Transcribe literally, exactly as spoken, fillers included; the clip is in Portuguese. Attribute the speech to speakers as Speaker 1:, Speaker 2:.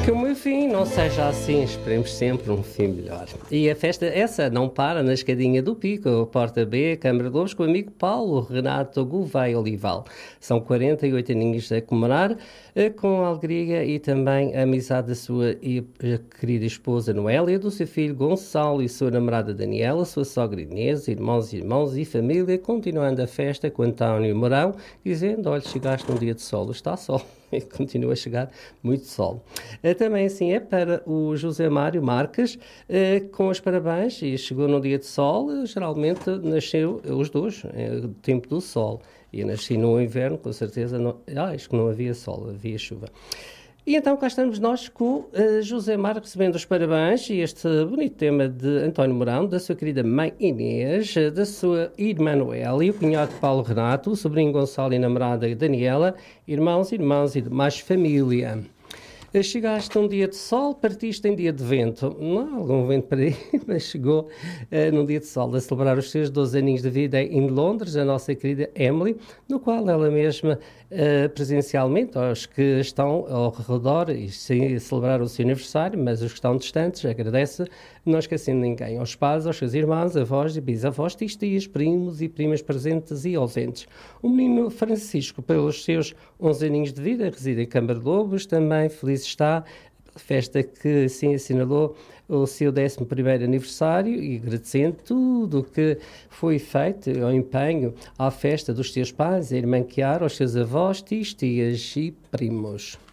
Speaker 1: Que o meu fim não seja assim, esperemos sempre um fim melhor. E a festa, essa não para na escadinha do Pico, Porta B, Câmara de Lobos, com o amigo Paulo Renato Gouveia Olival. São quarenta e oito aninhos a comemorar, eh, com alegria e também a amizade da sua e, eh, querida esposa Noélia, do seu filho Gonçalo e sua namorada Daniela, sua sogra Inês, irmãos e irmãos e família, continuando a festa com António Mourão, dizendo, olha, chegaste num dia de sol, está sol. E continua a chegar muito sol. Uh, também assim é para o José Mário Marques, uh, com os parabéns, e chegou num dia de sol, uh, geralmente nasceu os dois, uh, tempo do sol. E eu nasci no inverno, com certeza, não, ah, acho que não havia sol, havia chuva. E então cá estamos nós com uh, José Mar recebendo os parabéns e este bonito tema de António Mourão, da sua querida mãe Inês, da sua irmã Noélia, e o cunhado Paulo Renato, o sobrinho Gonçalo e a namorada Daniela, irmãos, irmãs e demais família. Chegaste um dia de sol, partiste em dia de vento. Não há algum vento para aí, mas chegou uh, num dia de sol a celebrar os seus doze aninhos de vida em Londres, a nossa querida Emily, no qual ela mesma, uh, presencialmente, aos que estão ao redor e sim, celebrar o seu aniversário, mas os que estão distantes, agradece, não esquecendo ninguém, aos pais, aos seus irmãos, avós e bisavós, tios, tias, primos e primas presentes e ausentes. O menino Francisco, pelos seus onze aninhos de vida, reside em Câmara de Lobos, também feliz está, festa que assim assinalou o seu décimo primeiro aniversário e agradecendo tudo o que foi feito, o empenho à festa dos seus pais, a irmã Chiara, aos seus avós, tios, tias e primos.